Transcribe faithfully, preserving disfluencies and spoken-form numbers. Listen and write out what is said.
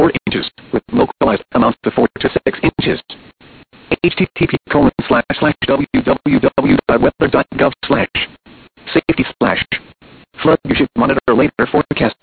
four inches, with localized amounts of four to six inches. http colon slash slash www dot weather dot gov slash safety slash flood. You should monitor later forecasts